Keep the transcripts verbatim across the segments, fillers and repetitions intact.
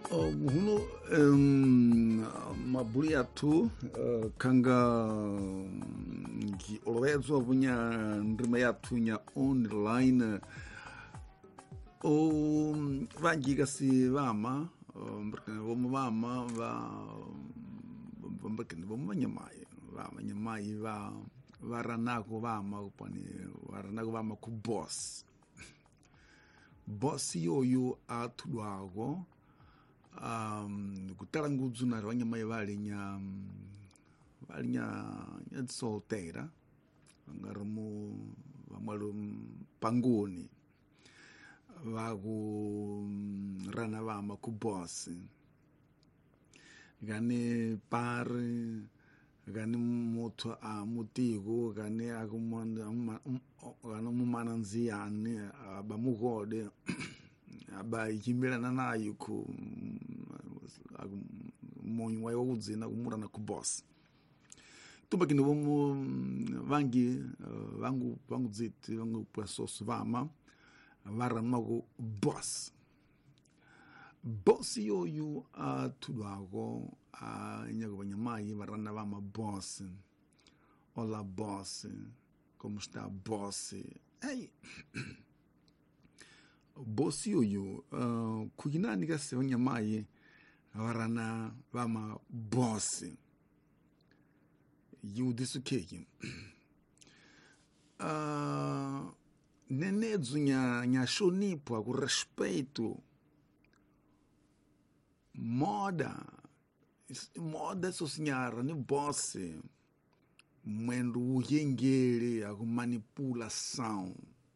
어, huno um, mabuli atu uh, kanga um, ki olezwa vunya ndrima yatu nya online o vangi kasi vama mbakana vomu vama va mbakana vomu vanyamai vama nyamai va varanako vama upani varanako vama ku boss boss yoyo atulwago um kutala ngudzu na vanyamai vali nya vali nya nya solteira ngaramu vamalo pangoni vagu rana vama ku boss gane pare gane moto a mutigo gane agumanda gane mumana nziane abamugode abayimbelana nayo ku monyo wayo udzina kumurana ku boss tuba kino bomu vangi vangu vangu dziti vangu pasos vama varamago boss boss yoyu atulwago nyago banyamai varana vama boss. Olá boss, como está boss? Hey boss yoyu uh, kuginani gase banyamai varana vama boss you disukeki uh, nenedzo nya nya shonipo ku respeito moda moda sosinyara ni boss mwendo uyengele a manipulação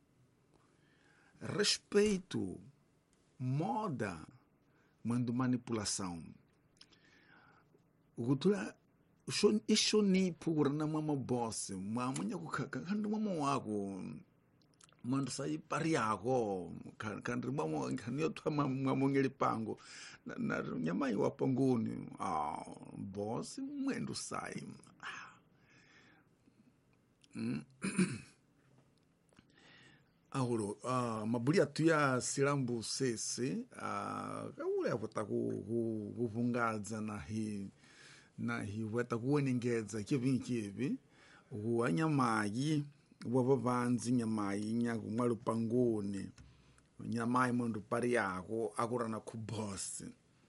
respeito moda mwendo manipulação gutura shon ishoni pura na mama boss mamanya kukaka kandi mama wako mando sai pariago kandi mama kanyo tama mama ngeli pango na, na nyamai wa pangoni ah boss mwendo sai mm. Ahoro uh, mabuli atu ya silambu sese uh, kaule avota kuvungadza na hi na hi weta kuonengedza kivi kivi wanyamai wavanzi nyamai nyaku mwalu pangoni nyamai mundu pari yako akurana ku boss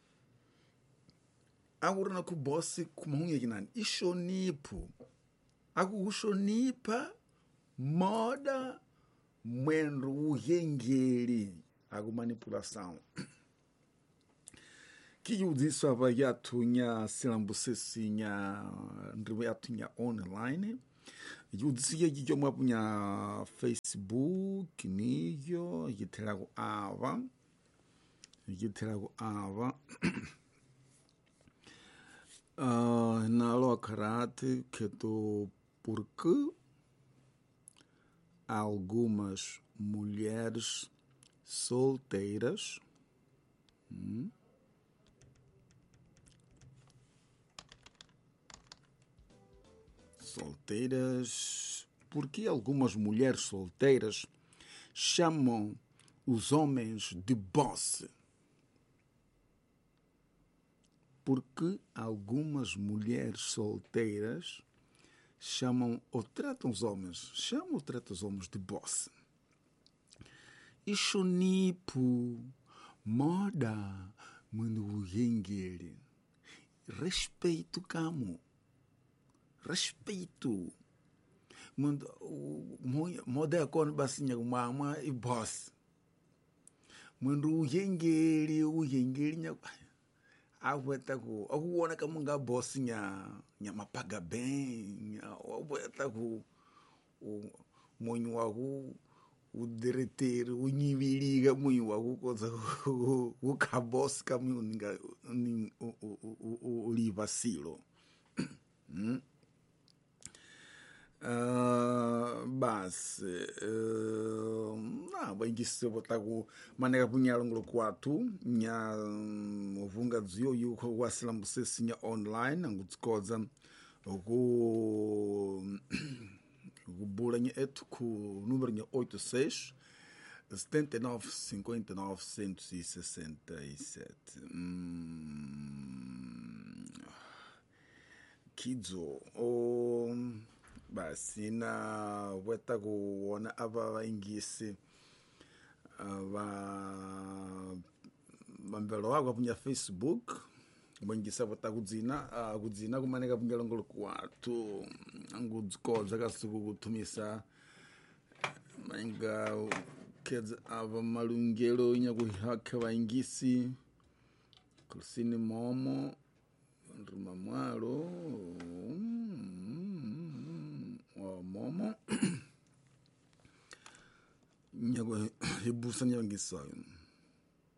akurana ku boss kumahunye kinani ishonipo akushonipa moda mwendo uhengeli agu manipulação que yudiso ava yatunya silambusesi nya ndribo yatunya online yudisi yejo mwapunya Facebook niyo yitelago ava yitelago ava uh, nalo karate keto porque algumas mulheres solteiras hum, solteiras porque algumas mulheres solteiras chamam os homens de boss porque algumas mulheres solteiras chamam ou tratam os homens, chamam ou tratam os homens de boss. Ishonipo, moda, mano yengere. Respeito kamo. Respeito. Mando moda é quando basinha mama e boss. Mando yengere, o yengere nya aweta ku akuona kama nga boss nya nya mapaga bem nya aweta ku monyo waku o derreter o niviliga monyo waku koza o ka boss kama nga o o o livasilo hum Uh, bas uh, na baingise botago manega punyalo ngolo kwatu nya ovunga dzio yuko wasilambu sesi nya online ngutskoza ku kubula nya etu ku número nya oito seis setenta e nove, cinquenta e nove, cento e sessenta e sete. Hum, Kidzo. O basi na weta kuona ava vaingisi ava vambelo wako punya Facebook mwingisa vota kudzina uh, kudzina kumaneka punya longolo kwatu angudzikoza kasuku kutumisa mainga kids ava malungelo nya kuhaka vaingisi kusini momo ndruma mwalo wa momo nya hibusa nya ngisa